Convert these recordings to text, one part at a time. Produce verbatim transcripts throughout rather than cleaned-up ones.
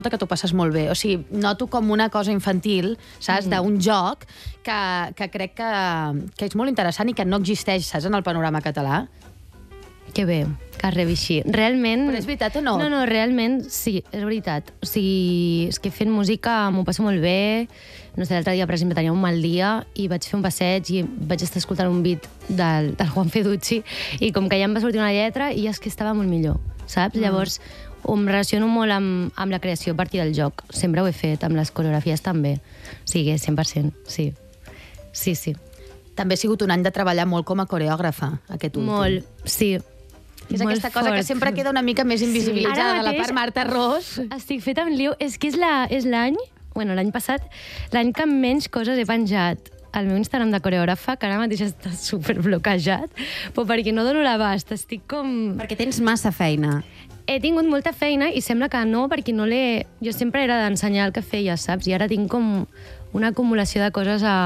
que t'ho passes molt bé. O sigui, noto com una cosa infantil, saps, mm. d'un joc que, que crec que, que és molt interessant i que no existeix, saps, en el panorama català. Que bé, que es rebi així. Realment... Però és veritat o no? No, no, realment sí, és veritat. O sigui, és que fent música m'ho passo molt bé. No sé, l'altre dia, per exemple, tenia un mal dia i vaig fer un passeig i vaig estar escoltant un beat del, del Juan Feducci i com que ja em va sortir una lletra i és que estava molt millor, saps? Mm. Llavors, em relaciono molt amb, amb la creació a partir del joc. Sempre ho he fet, amb les coreografies també. O sigui, cent per cent, sí. Sí, sí. També ha sigut un any de treballar molt com a coreògrafa, aquest últim. Molt, sí. És molt aquesta cosa fort. Que sempre queda una mica més invisibilitzada, sí. de la part Marta Ros. Estic feta amb liu. És que és l'any, bueno, l'any passat, l'any que menys coses he penjat al meu Instagram de coreògrafa, que ara mateix està superbloquejat, però perquè no dono l'abast, estic com... Perquè tens massa feina. He tingut molta feina i sembla que no, perquè no l'he... Jo sempre era d'ensenyar el que feia, saps? I ara tinc com una acumulació de coses a...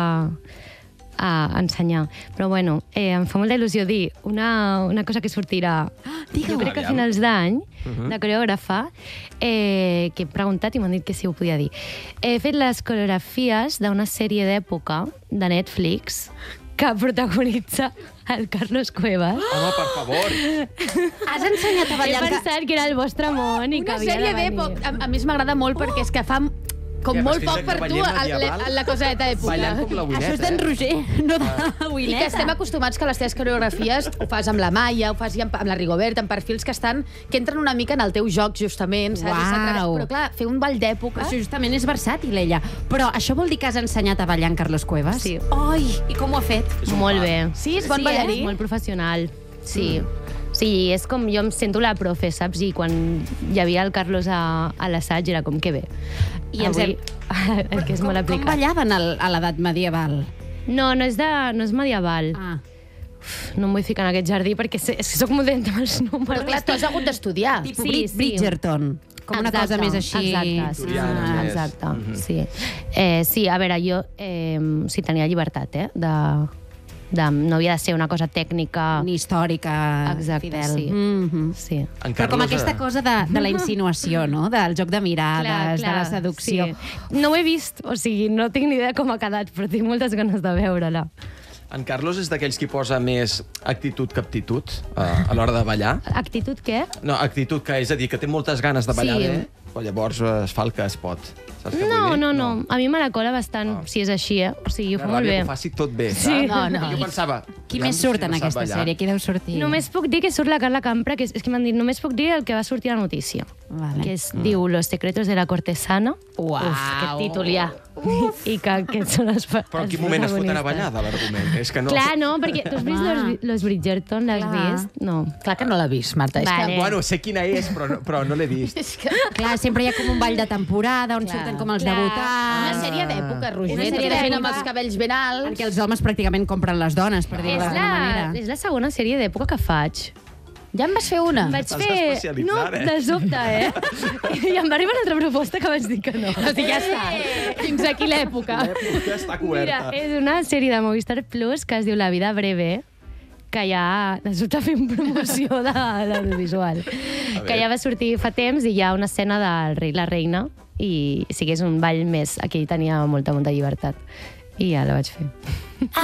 a ensenyar. Però bueno, eh, em fa molta il·lusió dir una, una cosa que sortirà, jo crec que a finals d'any, uh-huh. de coreògrafa, eh, que he preguntat i m'han dit que sí ho podia dir. He fet les coreografies d'una sèrie d'època de Netflix que protagonitza el Carlos Cuevas. Home, per favor! Has ensenyat a ballar... He pensat que era el vostre món i que havia de venir. Una sèrie d'època. A, a mi m'agrada molt perquè és que fa... com ja, molt poc per tu a la coseta època. Ballant com la Winnet, Això és d'en Roger, no de la Winnet. I que estem acostumats que les teves coreografies ho fas amb la Maia, ho fas amb la Rigobert, amb perfils que estan que entren una mica en el teu joc, justament. Saps? Uau. Però clar, fer un ball d'època... Això justament és versàtil, ella. Però això vol dir que has ensenyat a ballar en Carlos Cuevas? Sí. Ai, i com ho ha fet? Molt bé. Sí, és bon sí, ballarí? És molt professional, sí. Mm. Sí, és com jo em sento la profe, saps? I quan hi havia el Carlos a, a l'assaig era com que bé. I ens avui, hem... el que és com, molt aplicat. Com ballaven al, a l'edat medieval? No, no és, de, no és medieval. Ah. Uf, no em vull ficar en aquest jardí perquè és que soc molt lenta amb els números. Però clar, tu has hagut d'estudiar. Tipo sí, sí. Bridgerton. Com una exacte, cosa més així... Exacte, sí, Victoriana, ah, més. exacte, Mm-hmm. sí. Eh, sí, a veure, jo eh, sí tenia llibertat, eh, de... De, no havia de ser una cosa tècnica... Ni històrica, exacte, fidel. Sí. Mm-hmm. sí. En Però com Carlos, aquesta cosa de, de la insinuació, no? Del joc de mirades, Clar, clar, de la seducció. Sí. No ho he vist, o sigui, no tinc ni idea com ha quedat, però tinc moltes ganes de veure-la. En Carlos és d'aquells qui posa més actitud que aptitud uh, a l'hora de ballar. Actitud què? No, actitud, que és a dir, que té moltes ganes de ballar Sí. bé, però llavors uh, es fa el que es pot. Saps què No, vull dir? no, no, a mi me la cola bastant, Ah. si és així, eh? O sigui, ho fa Una molt ràbia bé. que ho faci tot bé, Sí. saps? No, no. Jo pensava... Qui "Aviam més si surt no en sap aquesta ballar". sèrie? Qui deu sortir? Només puc dir que surt la Carla Campra, que és, és que m'han dit, només puc dir el que va sortir a la notícia. Vale. Que es mm. diu Los secretos de la cortesana. Uau. Uf, que títol hi ha. I que aquests són els Però en quin moment es foten a ballar de l'argument? És que no... Clar, no, perquè tu has vist los, los Bridgerton, l'has Clar. vist? No. Clar que no l'ha vist, Marta. És Vale. que... Bueno, sé quina és, però no, però no l'he vist. És que... Clar, sempre hi ha com un ball de temporada on Clar. surten com els Clar. Una debutants. sèrie d'època, Roger. Una sèrie Tota la gent d'època. amb els cabells ben alts. Perquè els homes pràcticament compren les dones, per dir-ho És d'alguna la, manera. és la segona sèrie d'època que faig. Ja en vas fer una. Vaig Estàs fer... especialitzant, No, eh? de sobte, eh? I em va arribar una altra proposta que vaig dir que no. O sigui, ja està. Fins aquí l'època. L'època està Mira, coberta. és una sèrie de Movistar Plus que es diu La vida breve, que ja resulta fent promoció de l'audiovisual. Que ja va sortir fa temps i hi ha una escena del rei i la reina i sí que és un ball més. Aquí tenia molta, molta llibertat. I ja la vaig fer.